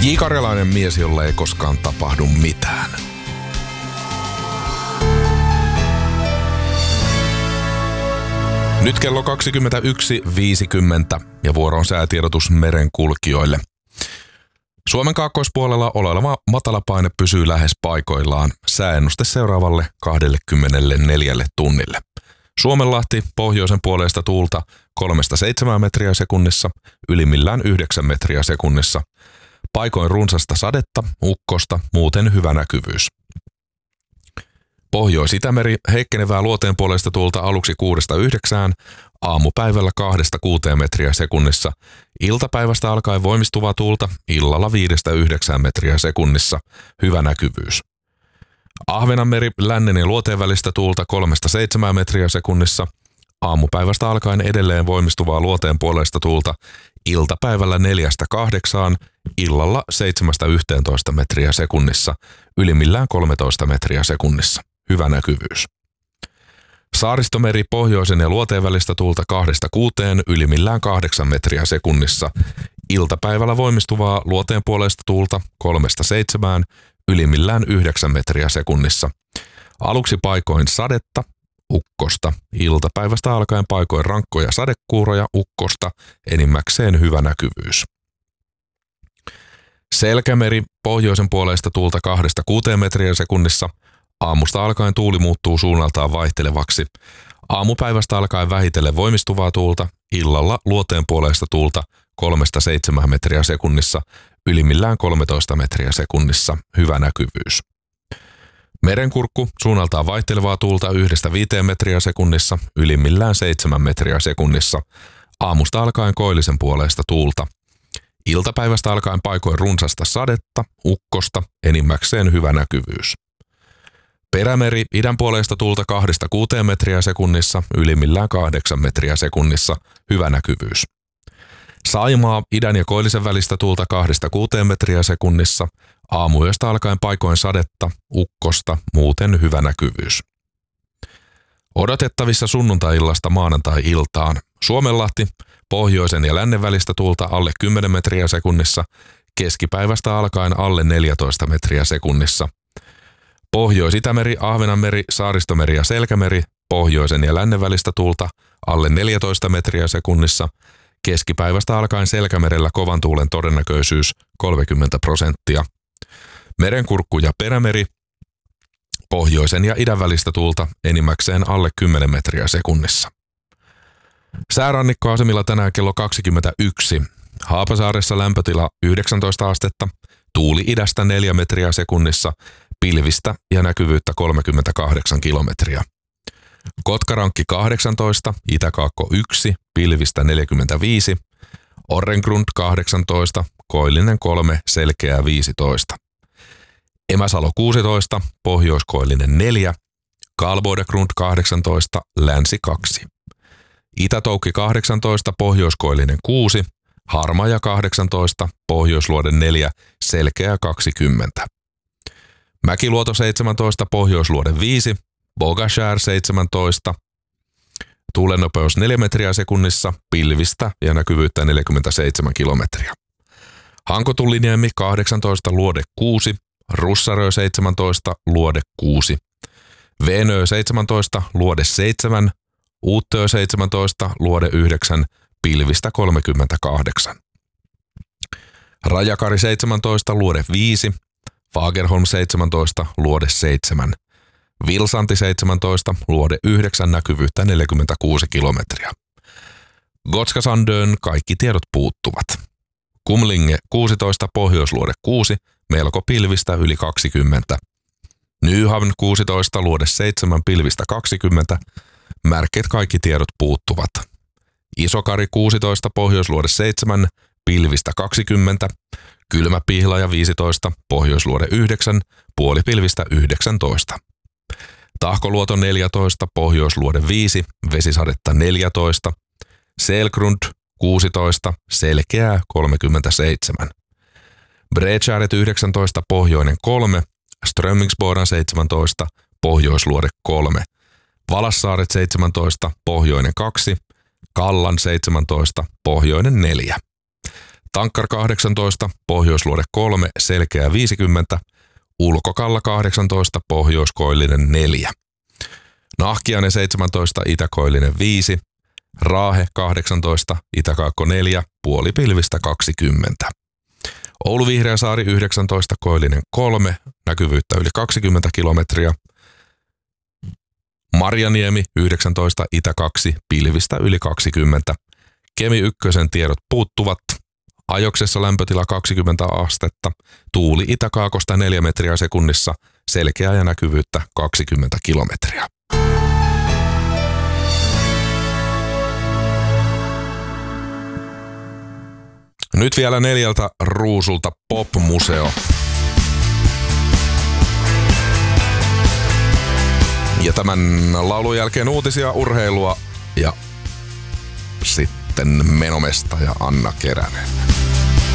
J. Karjalainen mies, jolle ei koskaan tapahdu mitään. Nyt kello 21.50 ja vuoro on säätiedotus merenkulkijoille. Suomen kaakkoispuolella oleva matalapaine pysyy lähes paikoillaan. Sääennuste seuraavalle 24 tunnille. Suomenlahti pohjoisen puoleista tuulta 3-7 metriä sekunnissa, ylimmillään 9 metriä sekunnissa. Paikoin runsasta sadetta, ukkosta, muuten hyvä näkyvyys. Pohjois-Itämeri heikkenevää luoteen puoleista tuulta aluksi 6-9, aamupäivällä 2-6 metriä sekunnissa. Iltapäivästä alkaen voimistuvaa tuulta, illalla 5-9 metriä sekunnissa, hyvä näkyvyys. Ahvenanmeri lännen ja luoteen välistä tuulta 3-7 metriä sekunnissa. Aamupäivästä alkaen edelleen voimistuvaa luoteen puoleista tuulta, iltapäivällä 4-8, illalla 7-11 metriä sekunnissa, ylimmillään 13 metriä sekunnissa. Hyvä näkyvyys. Saaristomeri pohjoisen ja luoteen välistä tuulta 2-6, ylimmillään 8 metriä sekunnissa. Iltapäivällä voimistuvaa luoteen puoleista tuulta 3-7, ylimmillään 9 metriä sekunnissa. Aluksi paikoin sadetta, ukkosta. Iltapäivästä alkaen paikoin rankkoja sadekuuroja, ukkosta, enimmäkseen hyvä näkyvyys. Selkämeri pohjoisen puoleista tuulta 2-6 metriä sekunnissa. Aamusta alkaen tuuli muuttuu suunnaltaan vaihtelevaksi. Aamupäivästä alkaen vähitellen voimistuvaa tuulta, illalla luoteen puoleista tuulta 3-7 metriä sekunnissa, ylimmillään 13 metriä sekunnissa, hyvä näkyvyys. Merenkurkku suunnaltaan vaihtelevaa tuulta 1-5 metriä sekunnissa, ylimmillään 7 metriä sekunnissa. Aamusta alkaen koillisen puoleista tuulta. Iltapäivästä alkaen paikoin runsasta sadetta, ukkosta, enimmäkseen hyvä näkyvyys. Perämeri idän puoleista tuulta 2-6 metriä sekunnissa, ylimmillään 8 metriä sekunnissa, hyvä näkyvyys. Saimaa idän ja koillisen välistä tuulta 2-6 metriä sekunnissa, aamuyöstä alkaen paikoin sadetta, ukkosta, muuten hyvä näkyvyys. Odotettavissa sunnuntai-illasta maanantai-iltaan. Suomenlahti pohjoisen ja lännen välistä tuulta alle 10 metriä sekunnissa, keskipäivästä alkaen alle 14 metriä sekunnissa. Pohjois-Itämeri, Ahvenanmeri, Saaristomeri ja Selkämeri pohjoisen ja lännen välistä tuulta alle 14 metriä sekunnissa. Keskipäivästä alkaen Selkämerellä kovan tuulen todennäköisyys 30%. Merenkurkku ja Perämeri pohjoisen ja idän välistä tuulta enimmäkseen alle 10 metriä sekunnissa. Säärannikkoasemilla tänään kello 21. Haapasaaressa lämpötila 19 astetta, tuuli idästä 4 metriä sekunnissa, pilvistä ja näkyvyyttä 38 kilometriä. Kotkarankki 18, Itäkaakko 1, pilvistä 45, Orrengrund 18, koillinen 3, selkeää 15. Emäsalo 16, pohjoiskoillinen 4, Kalboidegrund 18, länsi 2. Itätoukki 18, pohjoiskoillinen 6, Harmaja 18, pohjoisluode 4, selkeää 20. Mäkiluoto 17, pohjoisluode 5, Bogashär 17, tuulennopeus 4 metriä sekunnissa, pilvistä ja näkyvyyttä 47 kilometriä. Hankotulliniemi 18, luode 6, Russarö 17, luode 6, Veenö 17, luode 7, Uuttöö 17, luode 9, pilvistä 38. Rajakari 17, luode 5, Fagerholm 17, luode 7. Vilsanti 17, luode 9, näkyvyyttä 46 kilometriä. Gotska Sandön kaikki tiedot puuttuvat. Kumlinge 16, pohjoisluode 6, melko pilvistä yli 20. Nyhavn 16, luode 7, pilvistä 20, märket kaikki tiedot puuttuvat. Isokari 16, pohjoisluode 7, pilvistä 20, Kylmäpihlaja 15, pohjoisluode 9, puolipilvistä 19. Tahkoluoto 14, pohjoisluode 5, vesisadetta 14, Selgrund 16, selkeää 37. Bredkäret 19, pohjoinen 3, Strömmingsbodan 17, pohjoisluode 3, Valassaaret 17, pohjoinen 2, Kallan 17, pohjoinen 4. Tankkar 18, Pohjoisluode 3, Selkeä 50, Ulkokalla 18, Pohjoiskoillinen 4. Nahkiainen 17, Itäkoillinen 5, Raahe 18, Itäkaakko 4, Puolipilvistä 20. Oulu Vihreäsaari 19, Koillinen 3, näkyvyyttä yli 20 kilometriä. Marjaniemi 19, Itä 2, pilvistä yli 20. Kemi 1 tiedot puuttuvat. Ajoksessa lämpötila 20 astetta. Tuuli itäkaakosta 4 metriä sekunnissa. Selkeää ja näkyvyyttä 20 kilometriä. Nyt vielä 4 ruusulta Pop-museo. Ja tämän laulun jälkeen uutisia, urheilua ja sitten menomesta ja Anna Keränen.